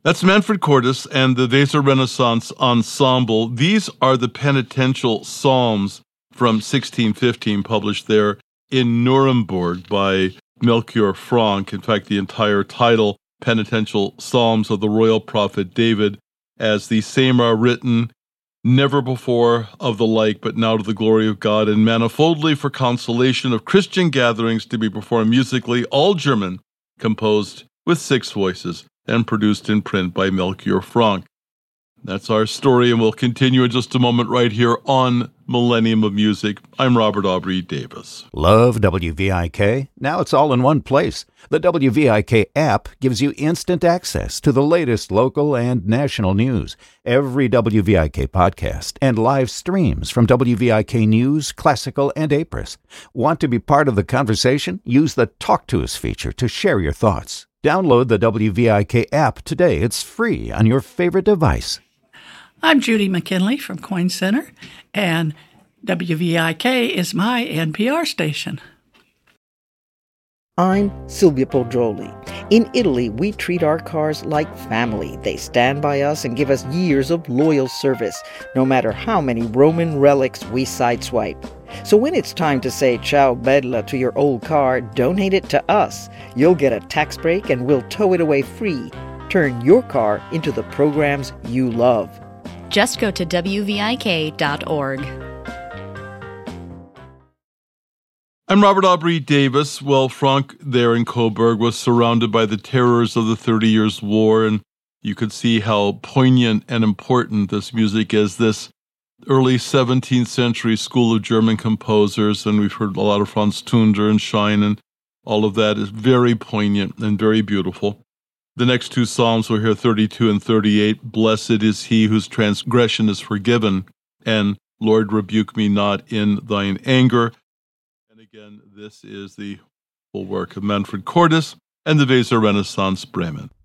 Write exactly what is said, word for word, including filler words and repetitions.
That's Manfred Cordes and the Weser Renaissance Ensemble. These are the penitential psalms from sixteen fifteen, published there in Nuremberg by Melchior Frank. In fact, the entire title, Penitential Psalms of the Royal Prophet David, as the same are written, never before of the like, but now to the glory of God, and manifoldly for consolation of Christian gatherings to be performed musically, all German, composed with six voices, and produced in print by Melchior Frank. That's our story, and we'll continue in just a moment right here on Millennium of Music. I'm Robert Aubrey Davis. Love W V I K? Now it's all in one place. The W V I K app gives you instant access to the latest local and national news, every W V I K podcast, and live streams from W V I K News, Classical, and Apris. Want to be part of the conversation? Use the Talk to Us feature to share your thoughts. Download the W V I K app today. It's free on your favorite device. I'm Judy McKinley from Coin Center, and W V I K is my N P R station. I'm Silvia Poglioli. In Italy, we treat our cars like family. They stand by us and give us years of loyal service, no matter how many Roman relics we sideswipe. So when it's time to say ciao bella to your old car, donate it to us. You'll get a tax break and we'll tow it away free. Turn your car into the programs you love. Just go to W V I K dot org. I'm Robert Aubrey Davis. Well, Frank there in Coburg was surrounded by the terrors of the Thirty Years' War, and you could see how poignant and important this music is. This early seventeenth century school of German composers, and we've heard a lot of Franz Tunder and Schein, and all of that is very poignant and very beautiful. The next two psalms we'll hear, thirty-two and thirty-eight, Blessed is he whose transgression is forgiven, and Lord, rebuke me not in thine anger. And again, this is the full work of Manfred Cordes and the Weser Renaissance Bremen.